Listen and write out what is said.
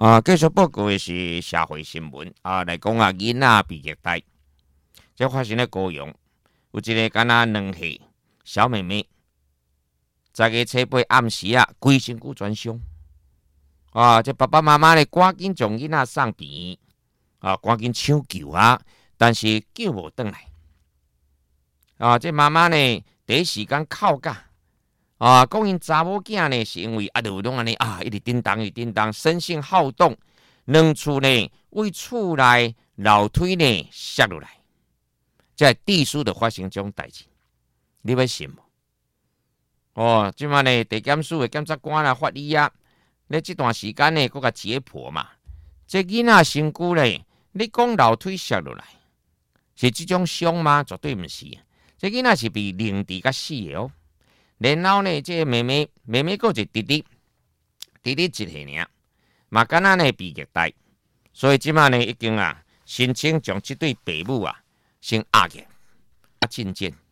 继续报告的是社会新闻来讲囡仔被虐待。这发生在高雄，有一个敢若2岁小妹妹，10月初8暗时规身躯全伤。这爸爸妈妈咧赶紧将囡仔送病，赶紧抢救但是救无转来。这妈妈呢第一时间哭甲。讲因查某囝呢，是因为就拢安尼一直叮当，生性好动，两处呢为厝内楼梯呢摔落来，在地书的发生这种代志，你要信无？即摆呢地检署的检察官法医咧这段时间呢，搁甲解剖嘛，这囡仔身躯呢，你讲楼梯摔落来，是这种伤吗？绝对毋是，这囡仔是被凌迟甲死的哦。然后呢，这妹妹还有一个弟弟1岁尔，嘛敢若呢被虐待，所以即摆呢已经申请将这对父母先押去进监。